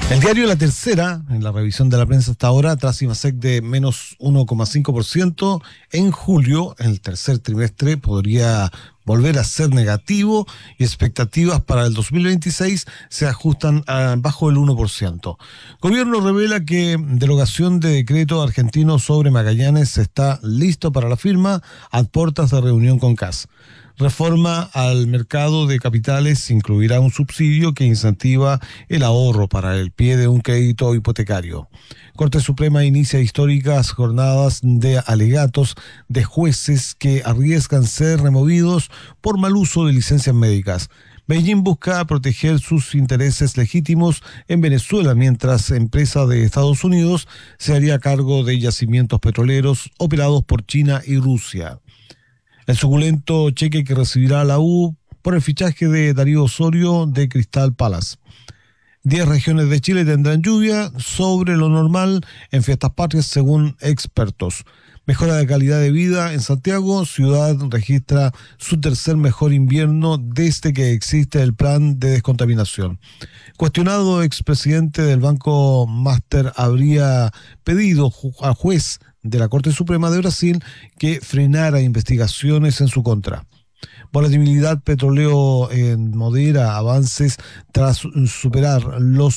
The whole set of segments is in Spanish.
El diario La Tercera, en la revisión de la prensa hasta ahora, tras IMASEC de menos 1,5%, en julio, en el tercer trimestre, podría volver a ser negativo y expectativas para el 2026 se ajustan bajo el 1%. Gobierno revela que derogación de decreto argentino sobre Magallanes está listo para la firma a puertas de reunión con CAS. Reforma al mercado de capitales incluirá un subsidio que incentiva el ahorro para el pie de un crédito hipotecario. Corte Suprema inicia históricas jornadas de alegatos de jueces que arriesgan ser removidos por mal uso de licencias médicas. Beijing busca proteger sus intereses legítimos en Venezuela, mientras empresa de Estados Unidos se haría cargo de yacimientos petroleros operados por China y Rusia. El suculento cheque que recibirá la U por el fichaje de Darío Osorio de Crystal Palace. 10 regiones de Chile tendrán lluvia sobre lo normal en fiestas patrias según expertos. Mejora de calidad de vida en Santiago, ciudad registra su tercer mejor invierno desde que existe el plan de descontaminación. Cuestionado expresidente del Banco Master habría pedido al juez de la Corte Suprema de Brasil que frenara investigaciones en su contra. Volatilidad petróleo modera avances tras superar los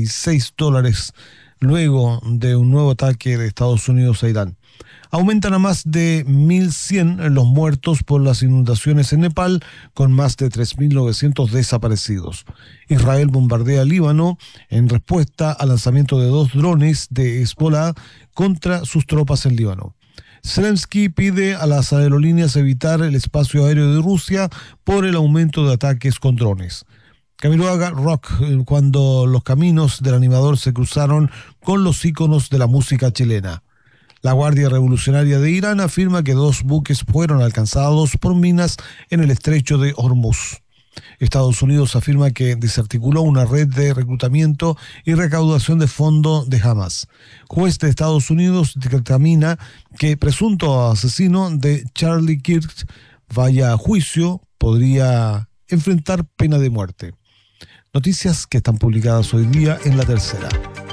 $96 luego de un nuevo ataque de Estados Unidos a Irán. Aumentan a más de 1.100 los muertos por las inundaciones en Nepal, con más de 3.900 desaparecidos. Israel bombardea Líbano en respuesta al lanzamiento de 2 drones de Hezbollah contra sus tropas en Líbano. Zelensky pide a las aerolíneas evitar el espacio aéreo de Rusia por el aumento de ataques con drones. Camiroaga Rock, cuando los caminos del animador se cruzaron con los íconos de la música chilena. La Guardia Revolucionaria de Irán afirma que 2 buques fueron alcanzados por minas en el estrecho de Hormuz. Estados Unidos afirma que desarticuló una red de reclutamiento y recaudación de fondos de Hamas. Juez de Estados Unidos dictamina que presunto asesino de Charlie Kirk vaya a juicio, podría enfrentar pena de muerte. Noticias que están publicadas hoy día en La Tercera.